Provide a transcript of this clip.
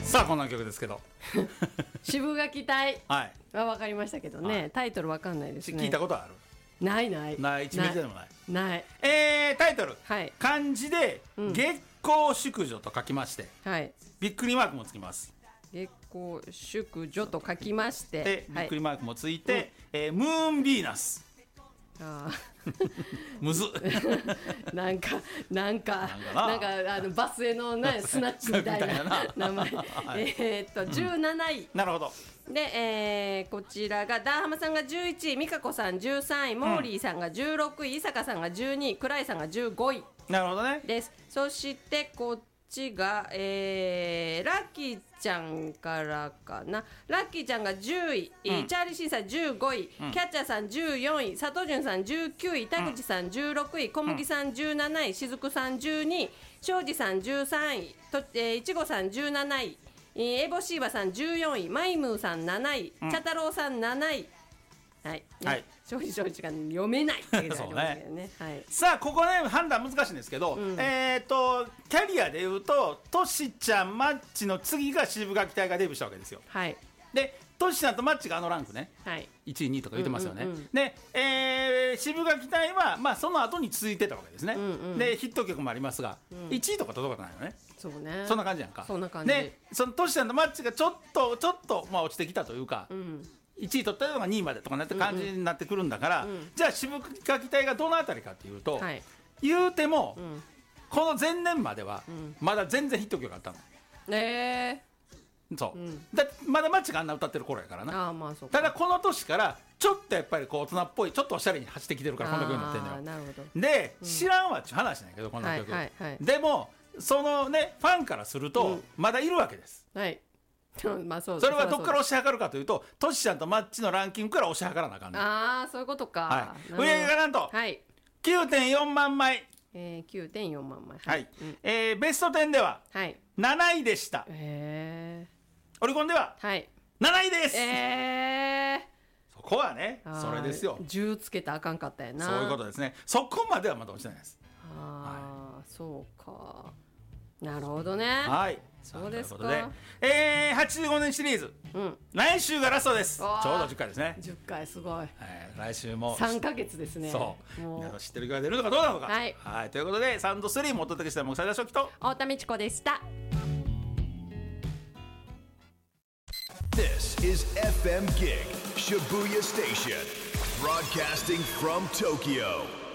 さあこんな曲ですけど渋垣隊はいは分かりましたけどね、はい、タイトル分かんないですね。 聞いたことある？ ない一ミリでもない。タイトル、 はい、 漢字で月光淑女と書きまして、 はい、 びっくりマークもつきます。 月光淑女と書きまして、 でびっくりマークもついて、ムーンヴィーナス。 あむずなんかバスへの、ね、スナッチみたいな名前17位、 なるほど。 で、こちらがダーハマさんが11位、美香子さん13位、モーリーさんが16位、伊坂さんが12位、倉井さんが15位。 なるほどね。 です。そしてこっちが、ラッキーちゃんからかな。ラッキーちゃんが10位、チャーリーシーさん15位、キャッチャーさん14位、佐藤潤さん19位、田口さん16位、小麦さん17位、しずくさん12位、庄司さん13位、いちごさん17位、エボシーバさん14位、マイムーさん7位、茶太郎さん7位。はい、ね、はい、正直が読めないっていうそうね、はい、 さあここね判断難しいんですけど、キャリアでいうとトシちゃんマッチの次が渋垣隊がデビューしたわけですよ。 はい、でトシちゃんとマッチがあのランクね、はい、1位2位とか言ってますよね、で、渋垣隊は、まあ、その後に続いてたわけですね、でヒット曲もありますが、1位とか届かないよね。 そうね、 そんな感じやんか。 そんな感じでそのトシちゃんとマッチがちょっと、まあ、落ちてきたというか、1位取ったのが2位までとかなって感じになってくるんだから、じゃあ渋垣隊がどのあたりかっていうと、はい、言うても、この前年までは、まだ全然ヒット曲があったの。そう、だまだマッチがあんな歌ってる頃やからな。 まあそうか。 ただこの年からちょっとやっぱりこう大人っぽいちょっとおしゃれに走ってきてるからこんな曲になってんのよ。 なるほど。 で、知らんわっちゅう話なんやけどこの曲、でもそのねファンからすると、まだいるわけです。はい。まあ、それはどっから押し量るかというとトシちゃんとマッチのランキングから押し量らなあかんねん。 そういうことか。 はい、売り上げがなんと、9.4 万枚、 9.4 万枚、 はい、ベスト10では7位でした。オリコンでは7位です。そこはねそれですよ。 10つけたらあかんかったやな。 そういうことですね。そこまではまだ落ちてないです。 そうか、なるほどね。 はい、 そうですか。 ということで、85年シリーズ、来週がラストです。ちょうど10回ですね。 10回すごい。 来週も 3ヶ月ですね。 そう皆さん知ってる曲が出るのかどうなのか。はい、ということでサウンド3もお届けした木更津初期と太田美智子でした。 This is FM Gig Shibuya Station, broadcasting from Tokyo.